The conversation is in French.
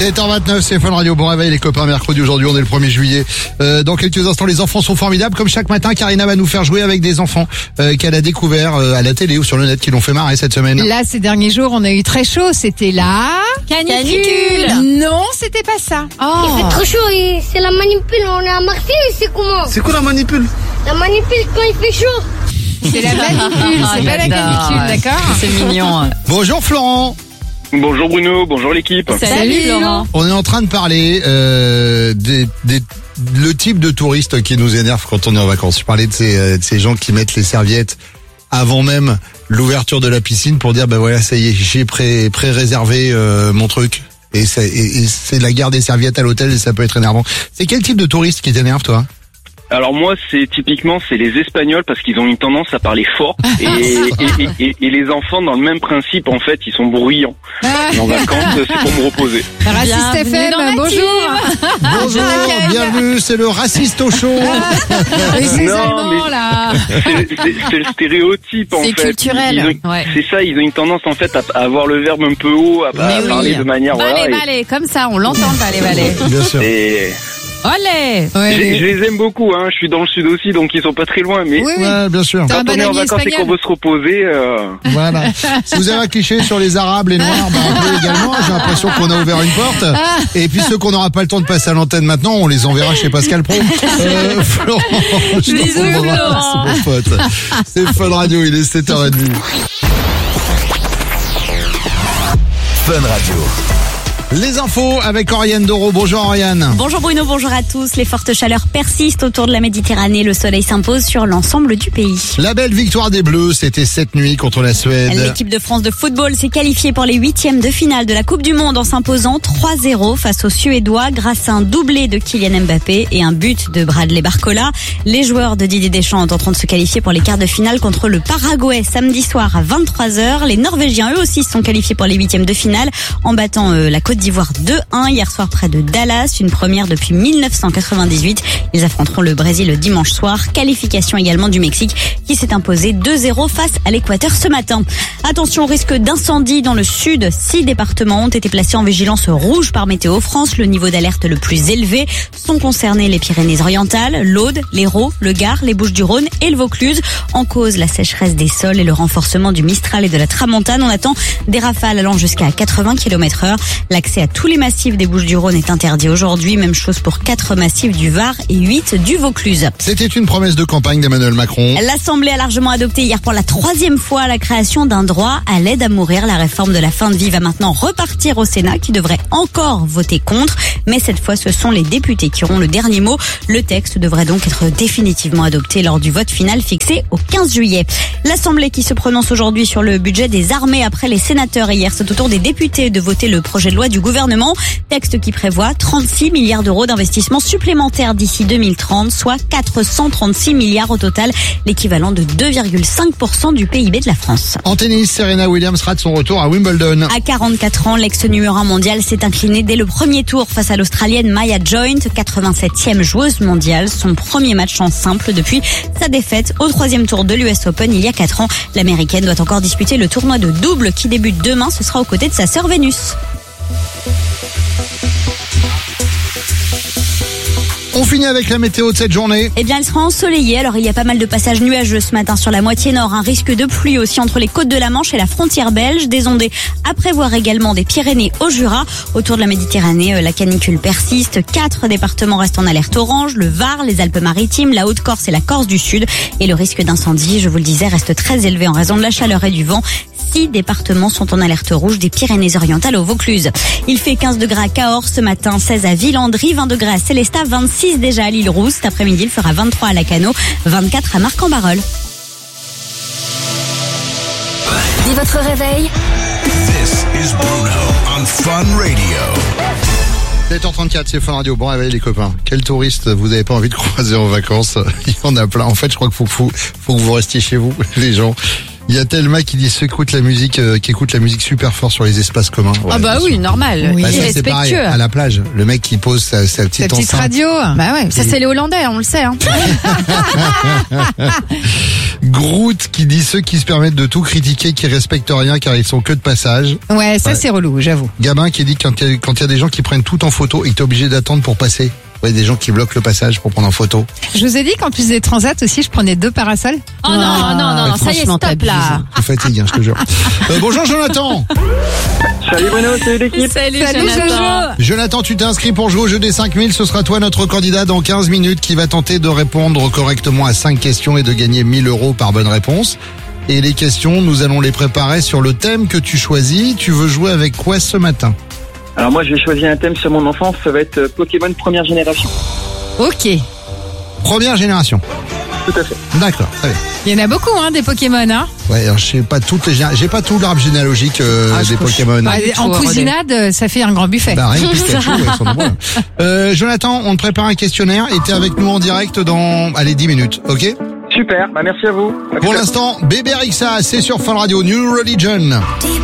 7h29, c'est Fun Radio. Bon réveil les copains, mercredi aujourd'hui, on est le 1er juillet. Dans quelques instants, les enfants sont formidables. Comme chaque matin, Karina va nous faire jouer avec des enfants qu'elle a découvert à la télé ou sur le net qui l'ont fait marrer cette semaine. Là, ces derniers jours, on a eu très chaud. C'était la canicule. Non, c'était pas ça. Oh. Il fait trop chaud et c'est la manipule. On est à Marseille, c'est comment? C'est quoi la manipule? La manipule quand il fait chaud. C'est la manipule, c'est pas la canicule, d'accord? C'est mignon. Bonjour Florent. Bonjour Bruno, bonjour l'équipe. Salut Laurent. On est en train de parler le type de touristes qui nous énerve quand on est en vacances. Je parlais de ces gens qui mettent les serviettes avant même l'ouverture de la piscine pour dire bah voilà, ça y est, j'ai pré-réservé mon truc. Et c'est la guerre des serviettes à l'hôtel et ça peut être énervant. C'est quel type de touriste qui t'énerve toi? Alors moi, c'est les Espagnols parce qu'ils ont une tendance à parler fort et les enfants dans le même principe en fait, ils sont bruyants. Et en vacances, c'est pour me reposer. Raciste FM, bonjour. Bonjour, bienvenue, c'est le raciste au show. Et ces Non, Allemands, mais- là. C'est le stéréotype en fait. C'est culturel. Ouais. C'est ça, ils ont une tendance en fait à avoir le verbe un peu haut, à parler de manière Balai, comme ça, on l'entend, balai. Bien sûr. Et Olé. Ouais, je les aime beaucoup, hein. Je suis dans le sud aussi, donc ils sont pas très loin. Mais oui. Ouais, bien sûr. T'as un quand on bon est en ami vacances et espagnol. qu'on veut se reposer, Voilà. Si vous avez un cliché sur les Arabes, les Noirs, appelez également. J'ai l'impression qu'on a ouvert une porte. Et puis ceux qu'on n'aura pas le temps de passer à l'antenne maintenant, on les enverra chez Pascal Pro. Florent, je Bisous, t'embrasse, Florent. mon pote. C'est Fun Radio, il est 7h30. Fun Radio. Les infos avec Oriane Doro. Bonjour Oriane. Bonjour Bruno, bonjour à tous. Les fortes chaleurs persistent autour de la Méditerranée. Le soleil s'impose sur l'ensemble du pays. La belle victoire des Bleus, c'était cette nuit contre la Suède. L'équipe de France de football s'est qualifiée pour les 8e de finale de la Coupe du Monde en s'imposant 3-0 face aux Suédois grâce à un doublé de Kylian Mbappé et un but de Bradley Barcola. Les joueurs de Didier Deschamps tenteront de se qualifier pour les quarts de finale contre le Paraguay samedi soir à 23h. Les Norvégiens eux aussi se sont qualifiés pour les 8e de finale en battant la Côte d'Ivoire 2-1 hier soir près de Dallas, une première depuis 1998. Ils affronteront le Brésil le dimanche soir. Qualification également du Mexique qui s'est imposé 2-0 face à l'Équateur ce matin. Attention au risque d'incendie dans le sud. 6 départements ont été placés en vigilance rouge par Météo France. Le niveau d'alerte le plus élevé sont concernés les Pyrénées-Orientales, l'Aude, l'Hérault, le Gard, les Bouches-du-Rhône et le Vaucluse. En cause, la sécheresse des sols et le renforcement du Mistral et de la Tramontane. On attend des rafales allant jusqu'à 80 km/h. L'accès à tous les massifs des Bouches-du-Rhône est interdit aujourd'hui. Même chose pour 4 massifs du Var et 8 du Vaucluse. C'était une promesse de campagne d'Emmanuel Macron. L'Assemblée a largement adopté hier pour la 3e fois la création d'un droit à l'aide à mourir. La réforme de la fin de vie va maintenant repartir au Sénat qui devrait encore voter contre. Mais cette fois, ce sont les députés qui auront le dernier mot. Le texte devrait donc être définitivement adopté lors du vote final fixé au 15 juillet. L'Assemblée qui se prononce aujourd'hui sur le budget des armées après les sénateurs hier. C'est au tour des députés de voter le projet de loi du gouvernement. Texte qui prévoit 36 milliards d'euros d'investissements supplémentaires d'ici 2030, soit 436 milliards au total, l'équivalent de 2,5% du PIB de la France. En tennis, Serena Williams rate son retour à Wimbledon. À 44 ans, l'ex-numéro 1 mondial s'est incliné dès le premier tour face à l'Australienne Maya Joint, 87e joueuse mondiale, son premier match en simple depuis sa défaite au 3e tour de l'US Open il y a 4 ans. L'Américaine doit encore disputer le tournoi de double qui débute demain, ce sera aux côtés de sa sœur Vénus. On finit avec la météo de cette journée. Eh bien, elle sera ensoleillée. Alors, il y a pas mal de passages nuageux ce matin sur la moitié nord. Un risque de pluie aussi entre les côtes de la Manche et la frontière belge. Des ondées à prévoir également des Pyrénées au Jura. Autour de la Méditerranée, la canicule persiste. 4 départements restent en alerte orange. Le Var, les Alpes-Maritimes, la Haute-Corse et la Corse du Sud. Et le risque d'incendie, je vous le disais, reste très élevé en raison de la chaleur et du vent. 6 départements sont en alerte rouge des Pyrénées-Orientales au Vaucluse. Il fait 15 degrés à Cahors ce matin, 16 à Villandry, 20 degrés à Célestat, 26 déjà à l'Île-Rousse. Cet après-midi, il fera 23 à Lacanau, 24 à Marc-en-Barœul. Dès votre réveil, This is Bruno on Fun Radio. 7h34, c'est Fun Radio. Bon réveil les copains. Quel touriste vous n'avez pas envie de croiser en vacances? Il y en a plein. En fait, je crois qu'il faut que vous restiez chez vous, les gens. Il y a Thelma qui dit qui écoute la musique super fort sur les espaces communs. Ouais, Ah bah oui, normal. Bah, ça, c'est pareil, Irrespectueux. à la plage, le mec qui pose sa petite La petite enceinte. radio. Bah ouais, ça c'est les Hollandais, on le sait. Hein. Groot qui dit ceux qui se permettent de tout critiquer, qui respectent rien car ils sont que de passage. Ouais, ça c'est relou, j'avoue. Gabin qui dit quand il y a des gens qui prennent tout en photo et que t'es obligé d'attendre pour passer. Ouais, des gens qui bloquent le passage pour prendre en photo. Je vous ai dit qu'en plus des transats aussi, je prenais 2 parasols. Oh non, ça y est, stop là. Je fatigue, je te jure. Bonjour Jonathan. Salut Bruno, salut l'équipe. Salut Jonathan. Jonathan, tu t'es inscrit pour jouer au jeu des 5000. Ce sera toi notre candidat dans 15 minutes qui va tenter de répondre correctement à 5 questions et de gagner 1000 € par bonne réponse. Et les questions, nous allons les préparer sur le thème que tu choisis. Tu veux jouer avec quoi ce matin ? Alors moi, je vais choisir un thème sur mon enfance. Ça va être Pokémon première génération. Ok. Première génération. Tout à fait. D'accord, très bien. Il y en a beaucoup, des Pokémon, hein. Ouais, alors j'ai pas tout l'arbre généalogique des Pokémon. En cousinade, ça fait un grand buffet. Bah, rien que Pikachu, ils sont nombreux. Jonathan, on te prépare un questionnaire et t'es avec nous en direct dans, 10 minutes, ok? Super, merci à vous. Pour l'instant, Bébé Rixa, c'est sur Fun Radio, New Religion.